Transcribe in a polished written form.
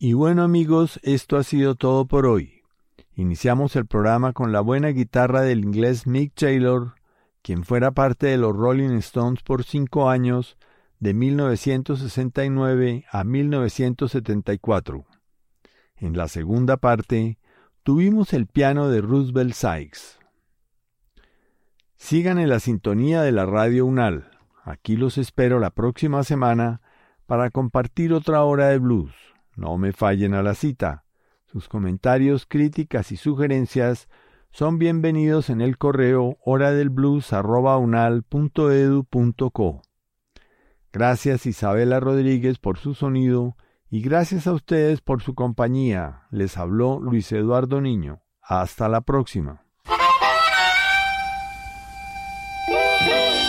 Y bueno amigos, esto ha sido todo por hoy. Iniciamos el programa con la buena guitarra del inglés Mick Taylor, quien fuera parte de los Rolling Stones por 5 años, de 1969 a 1974. En la segunda parte, tuvimos el piano de Roosevelt Sykes. Sigan en la sintonía de la Radio UNAL. Aquí los espero la próxima semana para compartir otra hora de blues. No me fallen a la cita. Sus comentarios, críticas y sugerencias son bienvenidos en el correo horadelblues@unal.edu.co. Gracias Isabela Rodríguez por su sonido y gracias a ustedes por su compañía. Les habló Luis Eduardo Niño. Hasta la próxima.